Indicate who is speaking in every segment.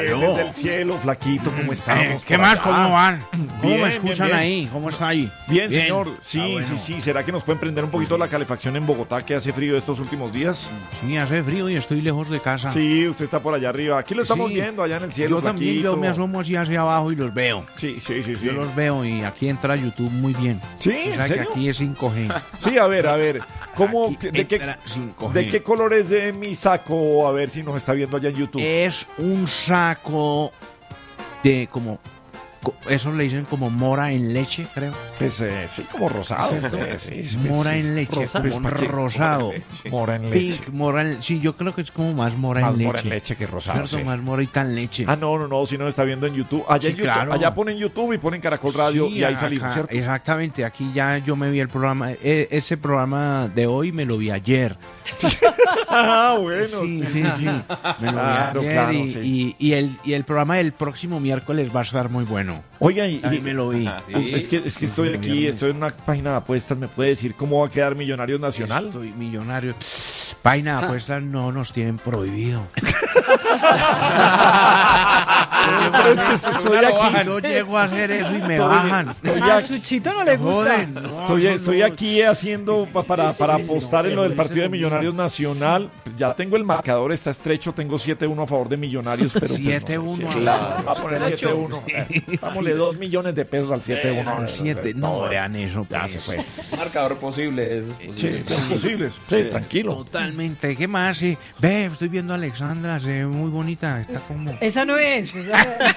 Speaker 1: desde el cielo, flaquito, ¿cómo estamos?
Speaker 2: ¿Qué más? ¿Cómo van? ¿Cómo
Speaker 1: Bien,
Speaker 2: me escuchan
Speaker 1: bien.
Speaker 2: ahí? ¿Cómo está ahí?
Speaker 1: Bien, señor. Sí,
Speaker 2: bueno.
Speaker 1: sí. ¿Será que nos pueden prender un poquito la calefacción en Bogotá, que hace frío estos últimos días?
Speaker 2: Sí, hace frío y estoy lejos de casa.
Speaker 1: Sí, usted está por allá arriba. Aquí lo estamos
Speaker 2: Sí.
Speaker 1: viendo, allá en el cielo,
Speaker 2: Yo también,
Speaker 1: flaquito.
Speaker 2: yo me asomo así hacia abajo y los veo.
Speaker 1: Sí.
Speaker 2: Yo los veo y aquí entra YouTube muy bien.
Speaker 1: Sí,
Speaker 2: O
Speaker 1: ¿en
Speaker 2: sea que
Speaker 1: serio?
Speaker 2: aquí es 5G.
Speaker 1: Sí, a ver. ¿Cómo,
Speaker 2: Aquí
Speaker 1: de
Speaker 2: entra 5G.
Speaker 1: qué color es mi saco? A ver si nos está viendo allá en YouTube.
Speaker 2: Es un saco de como... Eso le dicen como mora en leche, creo.
Speaker 1: Pues, sí, como rosado. Sí,
Speaker 2: Mora en leche,
Speaker 1: rosado.
Speaker 2: pues,
Speaker 1: ¿Para qué?
Speaker 2: rosado.
Speaker 1: Mora en leche.
Speaker 2: Pink, sí, yo creo que es como más mora
Speaker 1: Más
Speaker 2: en leche.
Speaker 1: mora en leche que rosado.
Speaker 2: Cierto,
Speaker 1: Sí.
Speaker 2: más morita en leche.
Speaker 1: Ah, no, si nos está viendo en YouTube. Allá
Speaker 2: Sí,
Speaker 1: en YouTube,
Speaker 2: claro.
Speaker 1: allá ponen YouTube y ponen Caracol Radio
Speaker 2: Sí,
Speaker 1: y ahí
Speaker 2: acá,
Speaker 1: salimos, ¿cierto?
Speaker 2: Exactamente, aquí ya yo me vi el programa, ese programa de hoy me lo vi ayer.
Speaker 1: Ah, bueno.
Speaker 2: Sí, me lo
Speaker 1: Claro,
Speaker 2: vi ayer
Speaker 1: claro,
Speaker 2: y el programa del próximo miércoles va a estar muy bueno.
Speaker 1: Oiga,
Speaker 2: Ahí me lo vi.
Speaker 1: es que estoy aquí, estoy en una página de apuestas. ¿Me puede decir cómo va a quedar Millonarios Nacional?
Speaker 2: Estoy millonario. Página de apuestas no nos tienen prohibido.
Speaker 1: Pero es que estoy aquí.
Speaker 2: Yo llego a hacer eso y me bajan.
Speaker 1: Estoy
Speaker 3: A
Speaker 1: aquí.
Speaker 3: Chuchito no le gusta.
Speaker 2: Joden, no,
Speaker 1: Estoy
Speaker 2: eso no-
Speaker 1: aquí haciendo para apostar en lo del partido de Millonarios Nacional. Pues ya tengo el marcador, está estrecho, tengo 7-1 a favor de Millonarios, pero pues, no sé
Speaker 2: 7-1
Speaker 1: si- Vamos a poner 7-1. Dámosle 2 millones de pesos al 7-1.
Speaker 2: 7, no vean eso.
Speaker 1: Ya
Speaker 2: pues.
Speaker 1: se fue.
Speaker 4: Marcador posible, eso es
Speaker 1: Sí,
Speaker 4: posible.
Speaker 1: es posible. Sí, tranquilo.
Speaker 2: Totalmente. ¿Qué más? Sí. Ve, estoy viendo a Alexandra, se ve muy bonita. Está como...
Speaker 3: Esa no es.
Speaker 1: Oye,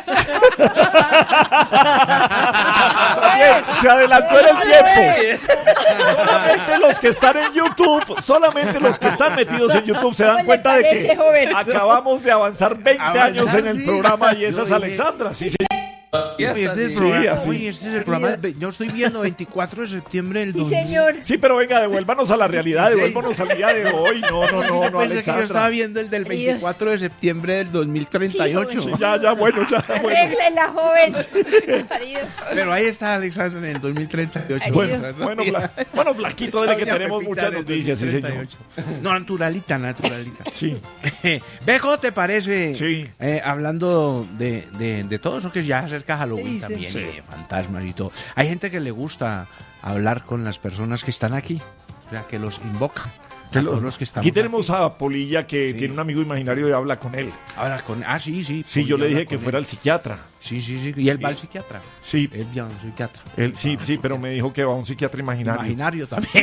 Speaker 1: se adelantó en el tiempo. Solamente los que están en YouTube, solamente los que están metidos en YouTube se dan
Speaker 3: ¿Cómo le
Speaker 1: cuenta de que
Speaker 3: parece, joven?
Speaker 1: acabamos de avanzar 20 años en el
Speaker 2: sí.
Speaker 1: programa y esa es
Speaker 2: Yo
Speaker 1: Alexandra. Sí,
Speaker 2: Oye, este es el
Speaker 1: Sí,
Speaker 2: programa,
Speaker 1: así.
Speaker 2: oye, este es el programa yo estoy viendo 24 de septiembre del
Speaker 3: Sí,
Speaker 2: 2000.
Speaker 3: señor.
Speaker 1: sí, pero venga, devuélvanos a la realidad, devuélvanos al día de hoy. No,
Speaker 2: Yo pensé que yo
Speaker 1: Alexandra.
Speaker 2: estaba viendo el del 24 de septiembre del 2038.
Speaker 1: Sí, ya, bueno.
Speaker 3: Arréglela, joven. Marido.
Speaker 2: Pero ahí está Alexandra en el 2038.
Speaker 3: Ay,
Speaker 1: Bueno, flaquito, dile que
Speaker 2: Doña
Speaker 1: tenemos
Speaker 2: Pepita
Speaker 1: muchas
Speaker 2: del
Speaker 1: noticias, sí, señor.
Speaker 2: 2038. No, naturalita.
Speaker 1: Sí,
Speaker 2: Ve, ¿cómo te parece?
Speaker 1: Sí.
Speaker 2: Hablando de todo eso que ya acerca Halloween
Speaker 3: Sí,
Speaker 2: también,
Speaker 1: sí.
Speaker 2: y de fantasmas y todo. Hay gente que le gusta hablar con las personas que están aquí, o sea, que los invoca. A todos los que estamos
Speaker 1: aquí tenemos
Speaker 2: aquí.
Speaker 1: a Polilla que tiene un amigo imaginario y habla con él.
Speaker 2: Habla con... Ah, sí.
Speaker 1: Sí, yo le
Speaker 2: habla
Speaker 1: dije que
Speaker 2: con
Speaker 1: fuera
Speaker 2: él.
Speaker 1: al psiquiatra.
Speaker 2: Sí. Y él va al psiquiatra.
Speaker 1: Sí,
Speaker 2: Él ya va al psiquiatra.
Speaker 1: él sí, pero me dijo que va a un psiquiatra imaginario.
Speaker 2: Imaginario también.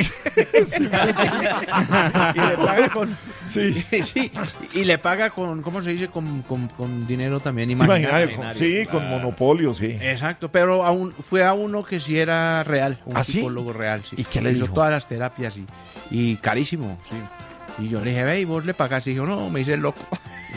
Speaker 2: Y le paga con...
Speaker 1: Sí,
Speaker 2: Sí, y le paga con, ¿cómo se dice? Con dinero también
Speaker 1: imaginario.
Speaker 2: imaginario.
Speaker 1: Sí, con monopolio, sí.
Speaker 2: Exacto, pero fue a uno que sí era real, un
Speaker 1: ¿Ah, sí?
Speaker 2: psicólogo real. Sí.
Speaker 1: ¿Y qué le
Speaker 2: hizo
Speaker 1: dijo?
Speaker 2: todas las terapias y carísimo, sí. Y yo le dije, ve, ¿y vos le pagás? Y dijo, no, me hice el loco.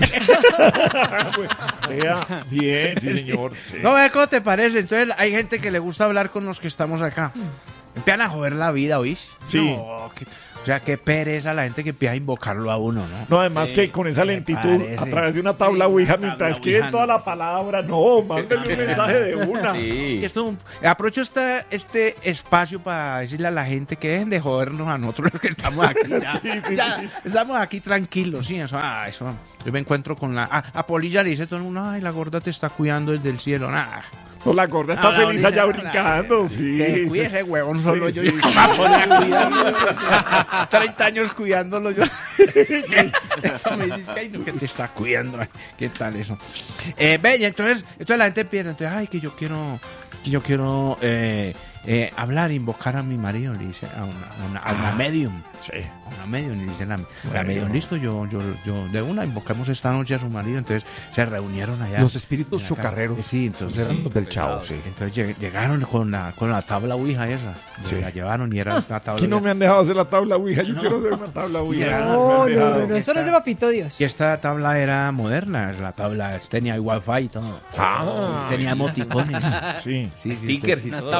Speaker 1: Vea, bien, sí, señor. Sí.
Speaker 2: No, ve, ¿cómo te parece? Entonces hay gente que le gusta hablar con los que estamos acá. Empiezan a joder la vida, ¿oís?
Speaker 1: Sí.
Speaker 2: No, o sea, qué pereza la gente que empieza a invocarlo a uno, ¿no?
Speaker 1: No, además que con esa lentitud,
Speaker 2: parece.
Speaker 1: a través de una tabla Ouija, mientras
Speaker 2: tabla
Speaker 1: escriben
Speaker 2: Ouija,
Speaker 1: toda
Speaker 2: no.
Speaker 1: la palabra, no, mándenle un mensaje de una.
Speaker 2: Y esto, aprovecho este espacio para decirle a la gente que dejen de jodernos a nosotros los que estamos aquí. Ya estamos aquí tranquilos, sí, eso. Yo me encuentro con a Polilla le dice todo el mundo, ay, la gorda te está cuidando desde el cielo.
Speaker 1: No, la gorda está
Speaker 2: la
Speaker 1: feliz allá
Speaker 2: bonita,
Speaker 1: brincando, sí.
Speaker 2: Que cuide ese huevón solo
Speaker 1: Sí,
Speaker 2: yo.
Speaker 1: sí.
Speaker 2: Yo me voy a poner a cuidarlo. 30 años cuidándolo yo. Eso me dice, ay, no, que te está cuidando. ¿Qué tal eso? Ve, y entonces la gente piensa, entonces, ay, que yo quiero hablar, invocar a mi marido, le dice a una medium.
Speaker 1: Sí.
Speaker 2: A una medium, le dice la medium, listo, yo de una invocamos esta noche a su marido, entonces se reunieron allá.
Speaker 1: Los espíritus
Speaker 2: en la casa.
Speaker 1: chocarreros.
Speaker 2: Sí, entonces
Speaker 1: Eran los del chavo, sí.
Speaker 2: entonces llegaron con la tabla Ouija esa.
Speaker 1: Sí.
Speaker 2: La llevaron y era una tabla
Speaker 1: Aquí no
Speaker 2: Ouija.
Speaker 1: me han dejado hacer la tabla Ouija, yo quiero hacer una tabla Ouija.
Speaker 2: Ya.
Speaker 3: No,
Speaker 1: me han dejado.
Speaker 3: no, eso no es de papito Dios.
Speaker 2: Y esta tabla era moderna, la tabla tenía wifi y todo.
Speaker 1: Ah.
Speaker 2: Tenía emoticones.
Speaker 1: Sí.
Speaker 2: Sí,
Speaker 4: Stickers y
Speaker 2: tenía
Speaker 4: todo.
Speaker 2: stickers,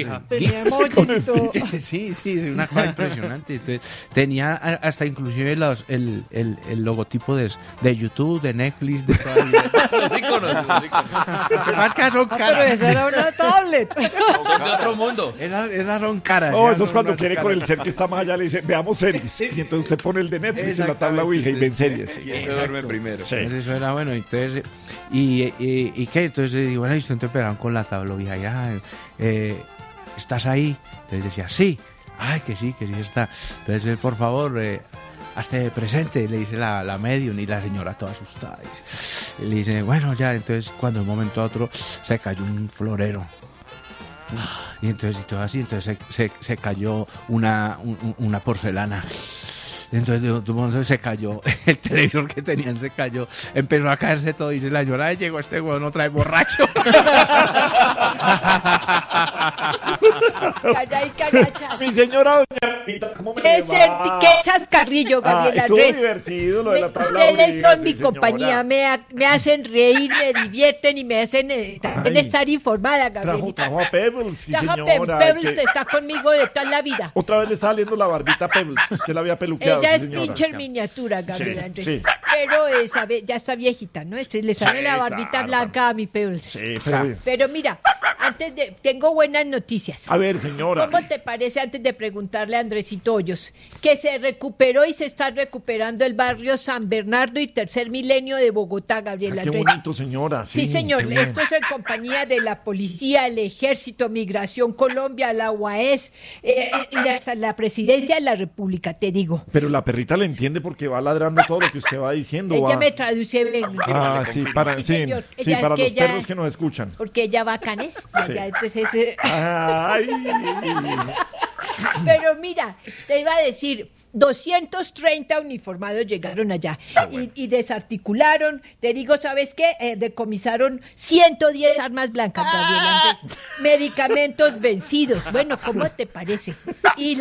Speaker 2: hija.
Speaker 3: Tenía emojis y todo.
Speaker 2: Sí, una cosa impresionante. Entonces, tenía hasta inclusive el logotipo de YouTube, de Netflix, de todas
Speaker 4: Los íconos.
Speaker 2: Más que son
Speaker 3: Pero
Speaker 2: caras.
Speaker 3: esa era una tablet.
Speaker 4: Son de otro mundo.
Speaker 2: Esas son caras.
Speaker 1: No,
Speaker 2: esas
Speaker 1: eso es
Speaker 2: son
Speaker 1: cuando
Speaker 2: unas
Speaker 1: quiere con
Speaker 2: caras.
Speaker 1: el ser que está más allá, le dice, veamos series. Y entonces usted pone el de Netflix en la tabla Ouija y ven series.
Speaker 4: Y se duerme primero.
Speaker 1: Sí.
Speaker 2: Entonces eso era bueno, entonces, ¿y qué? Entonces digo, bueno, listo, entonces pegaban con la tabla Ouija, ya, ¿estás ahí? Entonces decía, sí, ay, que sí está. Entonces, por favor, hazte presente, le dice la medium, y la señora toda asustada. Y le dice, bueno, ya, entonces cuando de un momento a otro se cayó un florero. Y entonces, y todo así, entonces se cayó una porcelana. Entonces de un momento se cayó, el televisor que tenían se cayó, empezó a caerse todo y dice la señora, "Ay, llegó este huevón otra vez borracho".
Speaker 3: Calla y caracha.
Speaker 1: Mi señora doña Rita, ¿cómo me
Speaker 3: Qué,
Speaker 1: le va?
Speaker 3: qué chascarrillo, Gabriel
Speaker 1: estuvo
Speaker 3: Andrés.
Speaker 1: divertido lo de la tabla
Speaker 3: Ustedes
Speaker 1: Ouija,
Speaker 3: son
Speaker 1: sí,
Speaker 3: mi
Speaker 1: señora.
Speaker 3: compañía, me hacen reír, me divierten y me hacen también
Speaker 1: Ay.
Speaker 3: estar informada, Gabriel.
Speaker 1: Trajo a Pebbles, sí,
Speaker 3: Traja
Speaker 1: señora.
Speaker 3: Pebbles
Speaker 1: que
Speaker 3: está conmigo de toda la vida.
Speaker 1: Otra vez le está saliendo la barbita a Pebbles. Usted la había peluqueado,
Speaker 3: Ella
Speaker 1: sí,
Speaker 3: es
Speaker 1: señora.
Speaker 3: pincher miniatura, Gabriel
Speaker 1: Sí,
Speaker 3: Andrés.
Speaker 1: sí.
Speaker 3: Pero ya está viejita, ¿no? Le sale
Speaker 1: Sí,
Speaker 3: la barbita
Speaker 1: claro.
Speaker 3: blanca a mi Pebbles.
Speaker 1: Sí, pero...
Speaker 3: Pero mira, tengo buenas noticias.
Speaker 1: A ver, señora.
Speaker 3: ¿Cómo te parece, antes de preguntarle a Andresito Hoyos, que se recuperó y se está recuperando el barrio San Bernardo y Tercer Milenio de Bogotá, Gabriel
Speaker 1: Qué
Speaker 3: Andrés?
Speaker 1: bonito, señora.
Speaker 3: Sí, señor.
Speaker 1: qué bien.
Speaker 3: Esto es en compañía de la policía, el ejército, Migración Colombia, la UAS y hasta la presidencia de la República, te digo.
Speaker 1: Pero la perrita le entiende porque va ladrando todo lo que usted va diciendo.
Speaker 3: Ella
Speaker 1: va.
Speaker 3: me traduce bien.
Speaker 1: Ah, sí, para,
Speaker 3: Sí,
Speaker 1: sí,
Speaker 3: señor.
Speaker 1: sí,
Speaker 3: Ella es
Speaker 1: para
Speaker 3: que
Speaker 1: los
Speaker 3: ella-
Speaker 1: perros que nos escuchan.
Speaker 3: Porque ella va a Canes.
Speaker 1: Sí.
Speaker 3: Entonces,
Speaker 1: Ay.
Speaker 3: pero mira, te iba a decir, 230 uniformados llegaron allá y desarticularon, te digo, ¿sabes qué? Decomisaron 110 armas blancas, Gabriel Andrés, medicamentos vencidos. Bueno, ¿cómo te parece? Y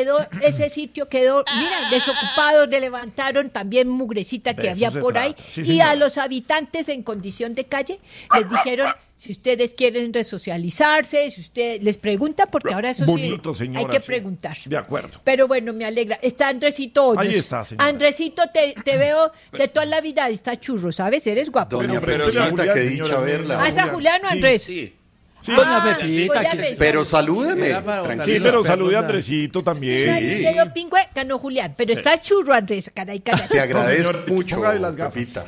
Speaker 3: ese sitio quedó, mira, desocupado, le levantaron también mugrecita que
Speaker 1: De eso
Speaker 3: había
Speaker 1: se
Speaker 3: por ahí,
Speaker 1: trata. Sí,
Speaker 3: y
Speaker 1: señora.
Speaker 3: a los habitantes en condición de calle les dijeron: si ustedes quieren resocializarse, si usted les pregunta, porque ahora eso
Speaker 1: Bonito,
Speaker 3: sí,
Speaker 1: señora.
Speaker 3: hay que
Speaker 1: sí.
Speaker 3: preguntar.
Speaker 1: De acuerdo.
Speaker 3: Pero bueno, me alegra. Está Andresito Hoyos.
Speaker 1: Ahí está, señora.
Speaker 3: Andresito, te veo de toda la vida. Está churro, ¿sabes? Eres guapo.
Speaker 5: Doña
Speaker 1: Pero
Speaker 5: Pepita,
Speaker 1: Julián,
Speaker 5: qué
Speaker 1: señora,
Speaker 5: dicha verla.
Speaker 3: ¿Ah, es a Julián o Andrés?
Speaker 4: Sí.
Speaker 1: Sí,
Speaker 3: Ah,
Speaker 6: Doña Pepita,
Speaker 3: voy a
Speaker 6: que-
Speaker 3: pensar.
Speaker 5: Pero salúdeme,
Speaker 2: Era para botarle
Speaker 1: sí,
Speaker 5: tranquilo.
Speaker 1: pero
Speaker 2: los
Speaker 1: salude a
Speaker 2: perros,
Speaker 1: Andresito
Speaker 3: Sí.
Speaker 1: también.
Speaker 3: Pero pingüe, ganó Julián. Pero está churro, Andrés. Caray, caray.
Speaker 5: Te agradezco
Speaker 1: señor,
Speaker 5: mucho,
Speaker 1: póngale las gafas.
Speaker 5: Pepita.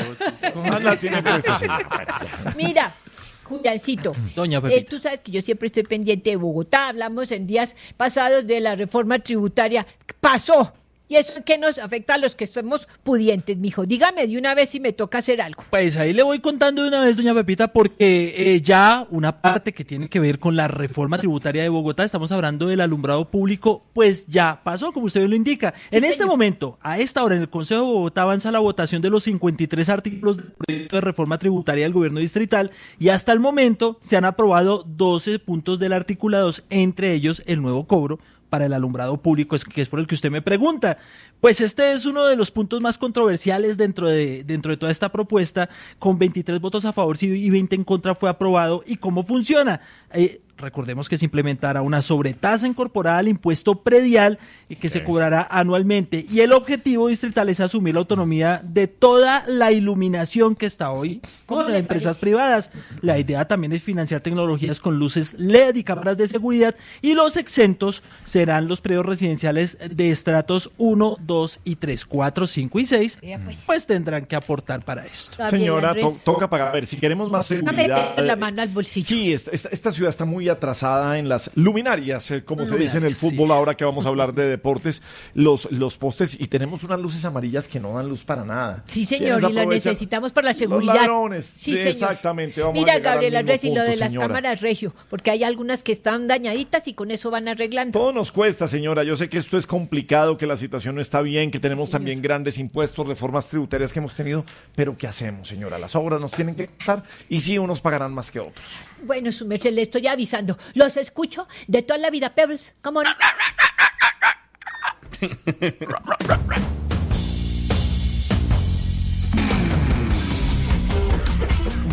Speaker 1: Ah, la tiene puesta, señora.
Speaker 3: Mira, Juliancito,
Speaker 6: Doña Pepita.
Speaker 3: tú sabes que yo siempre estoy pendiente de Bogotá. Hablamos en días pasados de la reforma tributaria. Pasó. ¿Y eso qué nos afecta a los que somos pudientes, mijo? Dígame de una vez si me toca hacer algo.
Speaker 6: Pues ahí le voy contando de una vez, doña Pepita, porque ya una parte que tiene que ver con la reforma tributaria de Bogotá, estamos hablando del alumbrado público, pues ya pasó, como usted lo indica. En este
Speaker 3: señor.
Speaker 6: momento, a esta hora, en el Consejo de Bogotá avanza la votación de los 53 artículos del proyecto de reforma tributaria del gobierno distrital y hasta el momento se han aprobado 12 puntos del articulado, entre ellos el nuevo cobro para el alumbrado público, que es por el que usted me pregunta. Pues este es uno de los puntos más controversiales dentro de toda esta propuesta. Con 23 votos a favor y 20 en contra fue aprobado. ¿Y cómo funciona? Recordemos que se implementará una sobretasa incorporada al impuesto predial que se cobrará anualmente. Y el objetivo distrital es asumir la autonomía de toda la iluminación que está hoy con las empresas privadas. La idea también es financiar tecnologías con luces LED y cámaras de seguridad, y los exentos serán los predios residenciales de estratos 1, 2 y 3, 4, 5 y 6, pues tendrán que aportar para esto.
Speaker 3: Gabriel
Speaker 1: Señora,
Speaker 3: Andrés,
Speaker 1: toca pagar. A ver, si queremos más
Speaker 3: a
Speaker 1: seguridad.
Speaker 3: meter la mano al bolsillo.
Speaker 1: Sí, esta ciudad está muy atrasada en las luminarias, como se dice en el fútbol, ahora que vamos a hablar de deportes, los postes, y tenemos unas luces amarillas que no dan luz para nada.
Speaker 3: Sí,
Speaker 1: ¿Quiénes
Speaker 3: señor, y lo
Speaker 1: aprovechan?
Speaker 3: necesitamos para la
Speaker 1: Los
Speaker 3: seguridad.
Speaker 1: ladrones.
Speaker 3: Sí, señor.
Speaker 1: Exactamente, vamos a
Speaker 3: Mira,
Speaker 1: llegar al
Speaker 3: Gabriel
Speaker 1: mismo
Speaker 3: Andrés, y lo
Speaker 1: punto,
Speaker 3: de las
Speaker 1: señora.
Speaker 3: cámaras regio, porque hay algunas que están dañaditas y con eso van arreglando.
Speaker 1: Todo nos cuesta, señora. Yo sé que esto es complicado, que la situación no está bien, que tenemos también grandes impuestos, reformas tributarias que hemos tenido, pero ¿qué hacemos, señora? Las obras nos tienen que costar y sí, unos pagarán más que otros.
Speaker 3: Bueno, su merced, le estoy avisando. Los escucho de toda la vida, Pebbles. ¿Cómo no?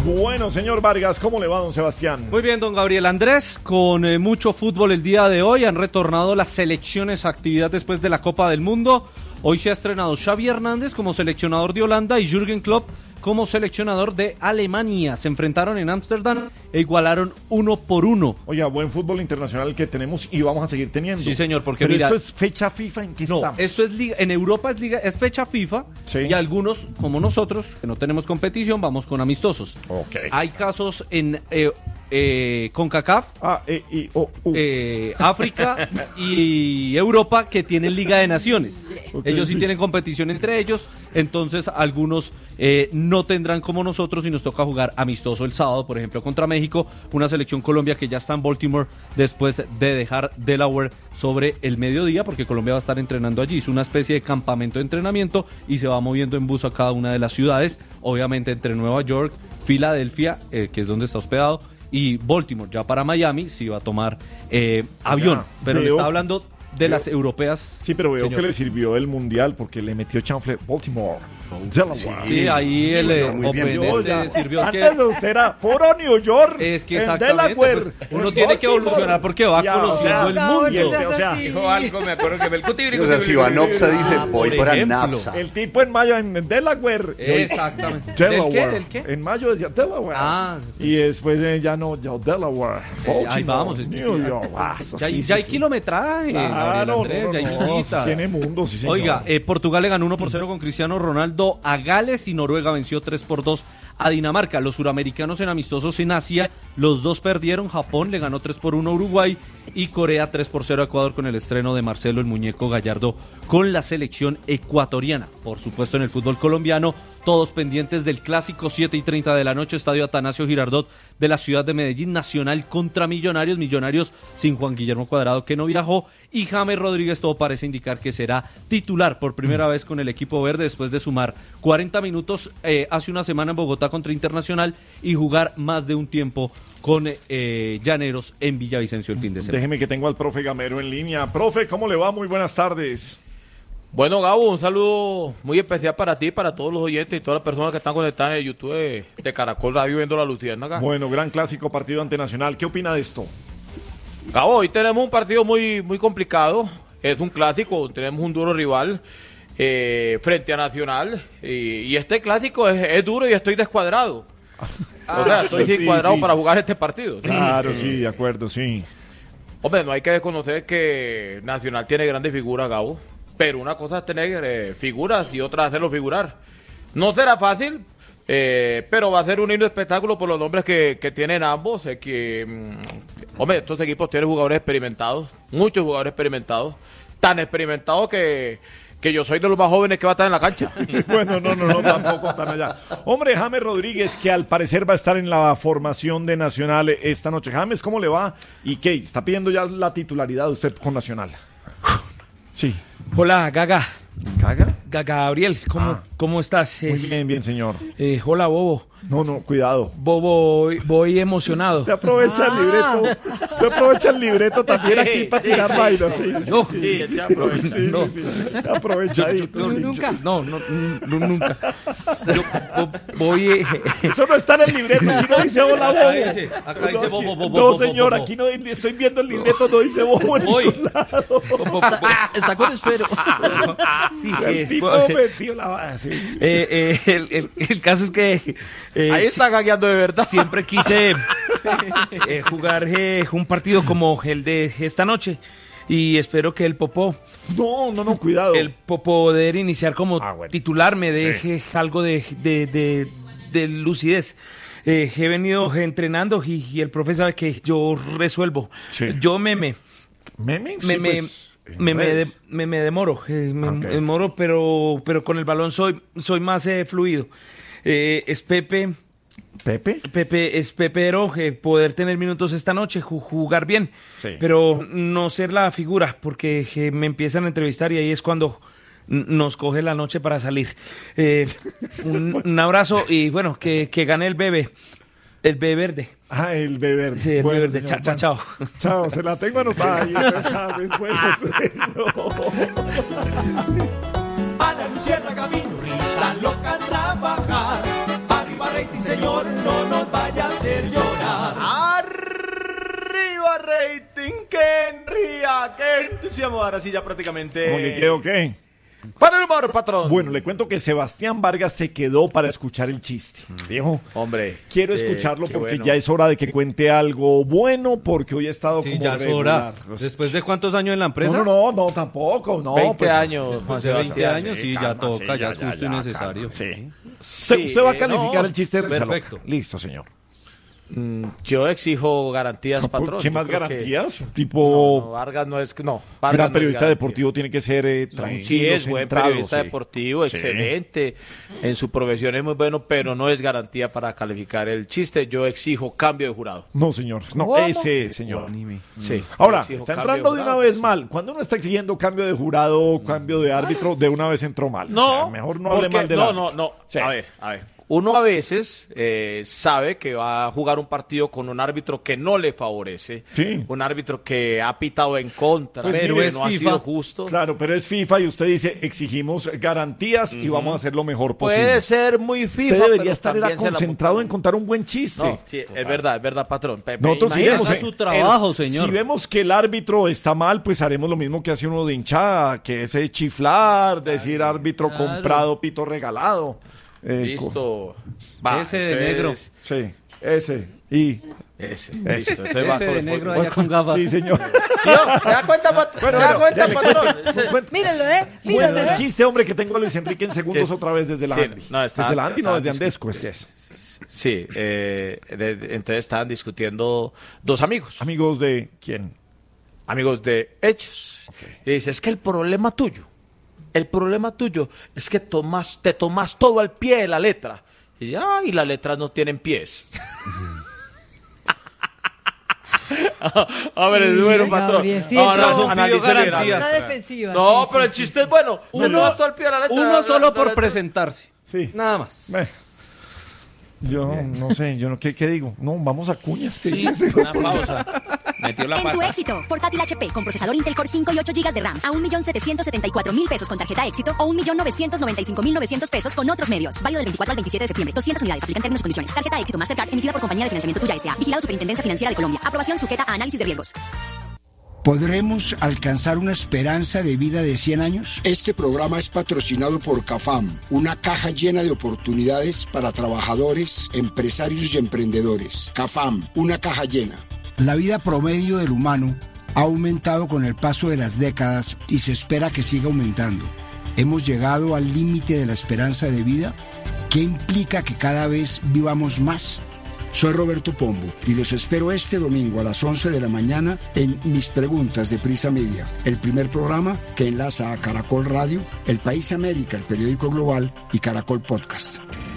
Speaker 1: Bueno, señor Vargas, ¿cómo le va, don Sebastián?
Speaker 5: Muy bien, don Gabriel Andrés, con mucho fútbol el día de hoy. Han retornado las selecciones a actividad después de la Copa del Mundo. Hoy se ha estrenado Xavi Hernández como seleccionador de Holanda y Jürgen Klopp como seleccionador de Alemania. Se enfrentaron en Ámsterdam e igualaron 1-1.
Speaker 1: Oiga, buen fútbol internacional que tenemos y vamos a seguir teniendo.
Speaker 5: Sí, señor, porque
Speaker 1: pero
Speaker 5: mira,
Speaker 1: esto es fecha FIFA, ¿en qué
Speaker 5: no,
Speaker 1: estamos?
Speaker 5: esto es liga, en Europa es fecha FIFA,
Speaker 1: Sí.
Speaker 5: y algunos, como nosotros, que no tenemos competición, vamos con amistosos.
Speaker 1: Ok.
Speaker 5: Hay casos en CONCACAF, África y Europa que tienen Liga de Naciones.
Speaker 1: Ok,
Speaker 5: Ellos sí
Speaker 1: sí.
Speaker 5: tienen competición entre ellos, entonces algunos no tendrán como nosotros y nos toca jugar amistoso el sábado, por ejemplo, contra México, una selección Colombia que ya está en Baltimore después de dejar Delaware sobre el mediodía, porque Colombia va a estar entrenando allí. Es una especie de campamento de entrenamiento y se va moviendo en bus a cada una de las ciudades, obviamente entre Nueva York, Filadelfia, que es donde está hospedado, y Baltimore. Ya para Miami sí va a tomar avión,
Speaker 1: Ya,
Speaker 5: pero le
Speaker 1: veo-
Speaker 5: está hablando de las europeas.
Speaker 1: Sí, pero veo
Speaker 5: señor.
Speaker 1: que le sirvió el mundial porque le metió chanfle Baltimore. Delaware.
Speaker 5: Sí, ahí el
Speaker 7: muy bien.
Speaker 5: Open
Speaker 1: Yo
Speaker 5: este
Speaker 1: ya-
Speaker 5: sirvió
Speaker 1: Antes
Speaker 5: que...
Speaker 1: de usted era puro New York.
Speaker 5: Es que
Speaker 1: en
Speaker 5: exactamente,
Speaker 1: Delaware,
Speaker 5: pues, uno
Speaker 1: en
Speaker 5: tiene que
Speaker 1: Baltimore.
Speaker 5: evolucionar porque va
Speaker 1: Ya,
Speaker 5: conociendo el mundo.
Speaker 1: y este, o sea,
Speaker 4: Dijo algo, me acuerdo que el
Speaker 7: Sí, o sea, si Vanopsa dice, voy
Speaker 5: por
Speaker 7: para
Speaker 5: ejemplo.
Speaker 7: Napsa.
Speaker 1: el tipo en mayo en Delaware.
Speaker 5: Exactamente.
Speaker 1: Delaware.
Speaker 5: ¿Del qué?
Speaker 1: En mayo decía Delaware.
Speaker 5: Ah.
Speaker 1: Y después ya no, ya Delaware.
Speaker 5: Ahí
Speaker 1: Baltimore,
Speaker 5: vamos, es que
Speaker 1: New
Speaker 5: sí.
Speaker 1: York. Ah, eso
Speaker 5: Ya,
Speaker 1: sí,
Speaker 5: ya hay
Speaker 1: sí.
Speaker 5: kilometraje, Gabriel
Speaker 1: Claro,
Speaker 5: Andrés,
Speaker 1: no,
Speaker 5: ya hay
Speaker 1: no,
Speaker 5: villitas.
Speaker 1: tiene mundo, sí, señor.
Speaker 5: Oiga, Portugal le ganó 1-0 con Cristiano Ronaldo a Gales y Noruega venció 3-2 a Dinamarca. Los suramericanos en amistosos en Asia, los dos perdieron. Japón le ganó 3-1 a Uruguay y Corea 3-0 a Ecuador con el estreno de Marcelo el Muñeco Gallardo con la selección ecuatoriana. Por supuesto, en el fútbol colombiano, todos pendientes del clásico 7:30 de la noche, Estadio Atanasio Girardot de la ciudad de Medellín, Nacional contra Millonarios, Millonarios sin Juan Guillermo Cuadrado que no viajó, y James Rodríguez todo parece indicar que será titular por primera vez con el equipo verde después de sumar 40 minutos hace una semana en Bogotá contra Internacional y jugar más de un tiempo con Llaneros en Villavicencio el fin de semana.
Speaker 1: Déjeme que tengo al profe Gamero en línea. Profe, ¿cómo le va? Muy buenas tardes.
Speaker 8: Bueno, Gabo, un saludo muy especial para ti, para todos los oyentes y todas las personas que están conectadas en el YouTube de Caracol Radio viendo la Luciérnaga.
Speaker 1: Bueno, gran clásico partido ante Nacional. ¿Qué opina de esto?
Speaker 8: Gabo, hoy tenemos un partido muy complicado. Es un clásico, tenemos un duro rival frente a Nacional. Y este clásico es duro y estoy descuadrado. O sea, estoy
Speaker 1: sí,
Speaker 8: descuadrado
Speaker 1: sí.
Speaker 8: para jugar este partido.
Speaker 1: Claro, sí, de acuerdo, sí.
Speaker 8: Hombre, no hay que desconocer que Nacional tiene grandes figuras, Gabo. Pero una cosa es tener figuras y otra hacerlo figurar. No será fácil, pero va a ser un lindo espectáculo por los nombres que tienen ambos. Hombre, estos equipos tienen jugadores experimentados, muchos jugadores experimentados, tan experimentados que yo soy de los más jóvenes que va a estar en la cancha.
Speaker 1: Bueno, no, tampoco están allá. Hombre, James Rodríguez, que al parecer va a estar en la formación de Nacional esta noche. James, ¿cómo le va? ¿Y qué? ¿Está pidiendo ya la titularidad de usted con Nacional? Sí.
Speaker 9: Hola, Gaga.
Speaker 1: ¿Caga?
Speaker 9: Gaga Gabriel, ¿cómo estás?
Speaker 1: Muy bien, señor.
Speaker 9: Hola, Bobo.
Speaker 1: No, cuidado.
Speaker 9: Bobo, voy emocionado.
Speaker 1: Te aprovecha el libreto. Te aprovecha el libreto también aquí para tirar vainas. Sí,
Speaker 9: No,
Speaker 1: sí,
Speaker 8: ya aprovecha.
Speaker 1: sí. Aprovechadito.
Speaker 9: Yo
Speaker 1: sí.
Speaker 3: nunca.
Speaker 9: No, nunca. Yo voy...
Speaker 1: Eso no está en el libreto. Aquí no dice hola, bobo.
Speaker 5: Acá dice bobo,
Speaker 1: No, señor, aquí no estoy viendo el libreto, no dice bobo en
Speaker 5: Hoy.
Speaker 1: ningún lado.
Speaker 6: Está con esfero.
Speaker 9: Sí,
Speaker 1: El tipo metió la bala. Sí.
Speaker 9: el caso es que...
Speaker 8: Ahí está gagueando de verdad.
Speaker 9: Siempre quise jugar un partido como el de esta noche. Y espero que el Popó,
Speaker 1: No, cuidado.
Speaker 9: poder iniciar como
Speaker 1: Bueno.
Speaker 9: titular me deje algo de lucidez. He venido entrenando y el profe sabe que yo resuelvo.
Speaker 1: Sí.
Speaker 9: Yo me
Speaker 1: pues,
Speaker 9: demoro,
Speaker 1: Ok.
Speaker 9: demoro, pero con el balón soy más fluido. Es Pepe es Pepero, poder tener minutos esta noche, jugar bien,
Speaker 1: Sí.
Speaker 9: pero no ser la figura, porque me empiezan a entrevistar y ahí es cuando nos coge la noche para salir. Un abrazo y bueno, que gane el bebé verde.
Speaker 1: Ah, el bebé.
Speaker 9: Sí, el
Speaker 1: Bueno,
Speaker 9: bebé verde.
Speaker 1: señor,
Speaker 9: Chao.
Speaker 1: Chao, se la tengo anotada ahí. ¿Sabes? Bueno, señor.
Speaker 10: A la Luciérnaga vino risa loca a trabajar. Arriba rating, señor. señor, no nos vaya a hacer llorar.
Speaker 11: ¡Arriba, rating! ¡Qué ría! ¡Qué entusiasmo! Ahora sí, ya prácticamente...
Speaker 1: ¿Cómo le quedó qué?
Speaker 8: Para el humor, patrón.
Speaker 1: Bueno, le cuento que Sebastián Vargas se quedó para escuchar el chiste. Dijo,
Speaker 8: hombre,
Speaker 1: quiero escucharlo
Speaker 8: qué
Speaker 1: porque
Speaker 8: bueno.
Speaker 1: ya es hora de que cuente algo bueno porque hoy he estado
Speaker 5: Sí,
Speaker 1: como
Speaker 5: ya es
Speaker 1: regular.
Speaker 5: hora. ¿Después de cuántos años en la empresa?
Speaker 1: No, tampoco. No,
Speaker 8: 20
Speaker 1: pues,
Speaker 8: años,
Speaker 5: Después
Speaker 8: Juan
Speaker 5: de 20
Speaker 8: Sebastián.
Speaker 5: años, sí, ya
Speaker 1: calma,
Speaker 5: toca,
Speaker 1: sí,
Speaker 5: ya es justo y necesario.
Speaker 1: calma, sí.
Speaker 8: Sí,
Speaker 1: Usted va a calificar
Speaker 8: no,
Speaker 1: el chiste de Risa Loca.
Speaker 5: perfecto.
Speaker 1: Listo, señor.
Speaker 8: Yo exijo garantías, patrón.
Speaker 1: ¿Qué
Speaker 8: Yo
Speaker 1: más
Speaker 8: creo que-
Speaker 1: garantías?
Speaker 8: No,
Speaker 1: Tipo,
Speaker 8: Vargas no es... No, Vargas
Speaker 1: gran
Speaker 8: no es
Speaker 1: periodista
Speaker 8: garantía.
Speaker 1: deportivo tiene que ser tranquilo,
Speaker 8: Sí, es buen
Speaker 1: centrado,
Speaker 8: periodista
Speaker 1: sí.
Speaker 8: deportivo,
Speaker 1: Sí.
Speaker 8: excelente. En su profesión es muy bueno, pero no es garantía para calificar el chiste. Yo exijo cambio de jurado.
Speaker 1: No, señor. No,
Speaker 3: ¿Cómo?
Speaker 1: ese, señor.
Speaker 8: Sí.
Speaker 1: Ahora,
Speaker 8: yo exijo
Speaker 1: está
Speaker 8: cambio
Speaker 1: entrando de una
Speaker 8: jurado.
Speaker 1: vez mal. Cuando uno está exigiendo cambio de jurado, cambio de árbitro, de una vez entró mal.
Speaker 8: No,
Speaker 1: O sea, mejor no hable
Speaker 8: porque-
Speaker 1: mal del árbitro.
Speaker 8: No.
Speaker 1: Sí.
Speaker 8: A ver. Uno a veces sabe que va a jugar un partido con un árbitro que no le favorece,
Speaker 1: Sí.
Speaker 8: un árbitro que ha pitado en contra,
Speaker 1: Pues
Speaker 8: pero
Speaker 1: mire,
Speaker 8: que no ha
Speaker 5: FIFA.
Speaker 8: sido justo.
Speaker 1: Claro, pero es FIFA y usted dice, exigimos garantías y vamos a hacer lo mejor posible.
Speaker 8: Puede ser muy FIFA,
Speaker 1: Usted debería
Speaker 8: pero
Speaker 1: estar era
Speaker 8: también se la-
Speaker 1: concentrado en contar un buen chiste.
Speaker 8: No, sí, es verdad, patrón.
Speaker 1: Nosotros
Speaker 8: Imagínese-
Speaker 1: iremos,
Speaker 5: haga su trabajo, señor.
Speaker 1: Si vemos que el árbitro está mal, pues haremos lo mismo que hace uno de hinchada, que es chiflar, decir árbitro comprado, pito regalado.
Speaker 8: Listo. Va,
Speaker 5: Ese de
Speaker 8: entonces-
Speaker 5: negro.
Speaker 1: Sí, ese. Y.
Speaker 8: Ese, listo. Entonces va
Speaker 5: Ese
Speaker 8: con-
Speaker 5: de negro
Speaker 8: voy
Speaker 5: allá con gafas.
Speaker 1: Sí, señor.
Speaker 8: Tío, ¿se da cuenta, patrón?
Speaker 3: Mírenlo,
Speaker 1: Cuente
Speaker 3: mírenlo,
Speaker 1: el chiste, hombre, que tengo a Luis Enrique en segundos
Speaker 8: Sí.
Speaker 1: otra vez desde la
Speaker 8: Sí,
Speaker 1: Andy.
Speaker 8: no, está-
Speaker 1: desde la Andy, no,
Speaker 8: está
Speaker 1: desde Andesco, es que es.
Speaker 8: Sí, entonces estaban discutiendo dos amigos,
Speaker 1: Amigos de quién.
Speaker 8: amigos de Hechos. Y dice, es que el problema tuyo es que te tomas todo al pie de la letra. Y dice, ay, las letras no tienen pies. A ver, es bueno, patrón.
Speaker 3: Gabrielcito.
Speaker 8: Ahora
Speaker 5: Pidió garantías.
Speaker 3: Una defensiva.
Speaker 8: No,
Speaker 3: sí,
Speaker 8: pero
Speaker 3: sí,
Speaker 8: el
Speaker 3: sí.
Speaker 8: chiste es bueno. Te tomas todo al pie de la letra.
Speaker 5: Uno solo
Speaker 8: La
Speaker 5: por
Speaker 8: letra-
Speaker 5: presentarse.
Speaker 1: Sí.
Speaker 5: Nada más.
Speaker 1: Yo no sé, yo no, ¿qué digo? No, vamos a cuñas. ¿qué
Speaker 8: Sí,
Speaker 1: dice?
Speaker 8: una pausa. Metió la
Speaker 12: En tu
Speaker 8: pata.
Speaker 12: éxito, portátil HP con procesador Intel Core 5 y 8 GB de RAM a 1.774.000 pesos con tarjeta éxito o 1.995.900 pesos con otros medios. Válido del 24 al 27 de septiembre. 200 unidades. Aplican términos y condiciones. Tarjeta éxito Mastercard emitida por Compañía de Financiamiento Tuya S.A. Vigilado Superintendencia Financiera de Colombia. Aprobación sujeta a análisis de riesgos.
Speaker 13: ¿Podremos alcanzar una esperanza de vida de 100 años?
Speaker 14: Este programa es patrocinado por CAFAM, una caja llena de oportunidades para trabajadores, empresarios y emprendedores. CAFAM, una caja llena.
Speaker 13: La vida promedio del humano ha aumentado con el paso de las décadas y se espera que siga aumentando. ¿Hemos llegado al límite de la esperanza de vida? ¿Qué implica que cada vez vivamos más?
Speaker 14: Soy Roberto Pombo y los espero este domingo a las 11 de la mañana en Mis Preguntas de Prisa Media, el primer programa que enlaza a Caracol Radio, El País América, el periódico global y Caracol Podcast.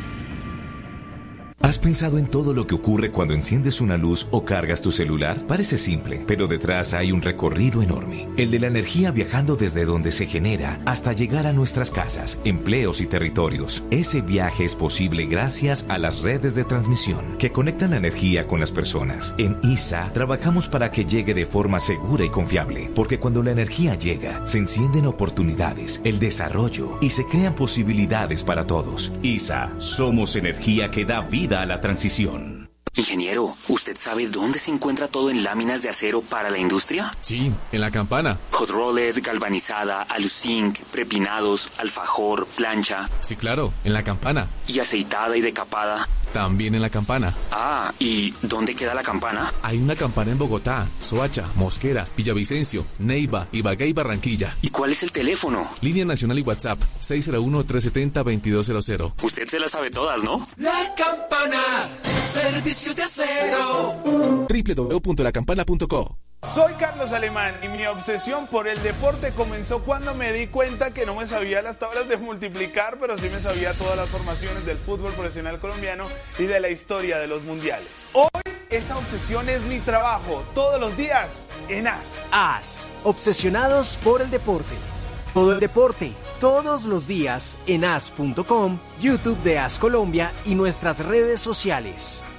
Speaker 15: ¿Has pensado en todo lo que ocurre cuando enciendes una luz o cargas tu celular? Parece simple, pero detrás hay un recorrido enorme. El de la energía viajando desde donde se genera hasta llegar a nuestras casas, empleos y territorios. Ese viaje es posible gracias a las redes de transmisión que conectan la energía con las personas. En ISA trabajamos para que llegue de forma segura y confiable, porque cuando la energía llega, se encienden oportunidades, el desarrollo y se crean posibilidades para todos. ISA, somos energía que da vida a la transición.
Speaker 16: Ingeniero, ¿usted sabe dónde se encuentra todo en láminas de acero para la industria?
Speaker 17: Sí, en la Campana.
Speaker 16: Hot rolled, galvanizada, aluzinc, prepinados, alfajor, plancha.
Speaker 17: Sí, claro, en la Campana.
Speaker 16: ¿Y aceitada y decapada?
Speaker 17: También en la Campana.
Speaker 16: Ah, ¿y dónde queda la Campana?
Speaker 17: Hay una Campana en Bogotá, Soacha, Mosquera, Villavicencio, Neiva, Ibagué y Barranquilla.
Speaker 16: ¿Y cuál es el teléfono?
Speaker 17: Línea nacional y WhatsApp, 601-370-2200.
Speaker 16: Usted se las sabe todas, ¿no?
Speaker 10: La Campana, servicio de acero.
Speaker 17: www.lacampana.co.
Speaker 18: Soy Carlos Alemán y mi obsesión por el deporte comenzó cuando me di cuenta que no me sabía las tablas de multiplicar, pero sí me sabía todas las formaciones del fútbol profesional colombiano y de la historia de los mundiales. Hoy esa obsesión es mi trabajo, todos los días en AS.
Speaker 19: AS, obsesionados por el deporte. Todo el deporte, todos los días en as.com, YouTube de AS Colombia y nuestras redes sociales.